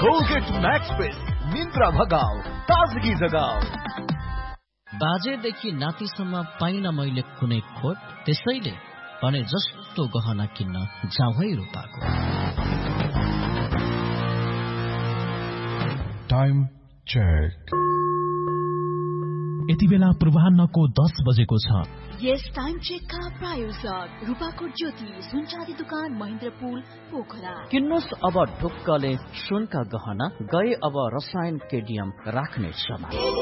Colgate max fresh निन्द्रा भगाऊ ताजगी जगाऊ। बाजेदेखि नातिसम्म पाइन मैले कुनै खोट, त्यसैले भने जस्तो गहना किन्न जाउँ है रूपाको। Time check. यति बेला पूर्वाह्नको 10 बजेको छ। यस टाइम चेकका प्रायोजक रूपाकोट ज्योति सुनचाँदी दुकान महेन्द्रपुल पोखरा। किन्नुस् अब ढुक्कले सुनका गहना, गए अब रसायन केडियम राख्ने क्षमा।